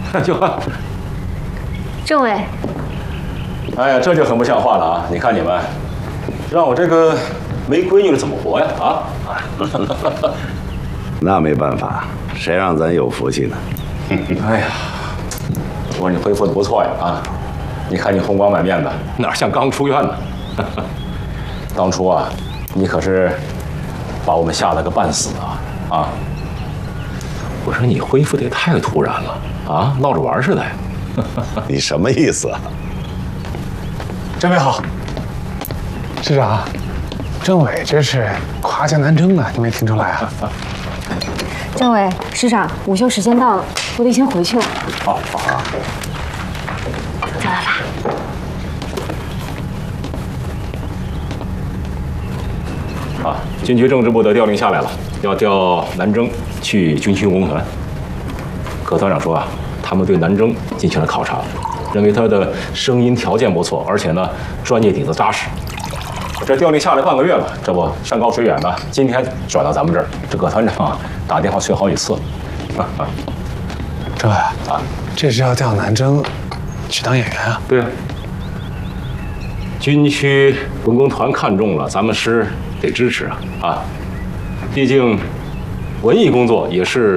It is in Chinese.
就。 政委， 哎呀，这就很不像话了啊！你看你们，让我这个没闺女的怎么活呀？啊！ 那没办法，谁让咱有福气呢？ 哎呀，我说你恢复的不错呀啊！你看你红光满面的，哪像刚出院呢？当初啊，你可是把我们吓得个半死啊！啊！我说你恢复的也太突然了啊，闹着玩似的呀！ 你什么意思啊？ 政委好，市长，政委这是夸奖南征啊，你没听出来啊？ 政委，市长，午休时间到了，我得先回去了。 好，好啊。 走了吧。 啊，军区政治部的调令下来了，要调南征去军区文工团。葛团长说啊，他们对南征进行了考察，认为他的声音条件不错，而且呢，专业底子扎实。这调令下来半个月了，这不山高水远的，今天转到咱们这儿，这葛团长打电话催好几次了。 政委啊，这是要调南征去当演员啊？ 对啊，军区文工团看中了，咱们师得支持啊！啊，毕竟文艺工作也是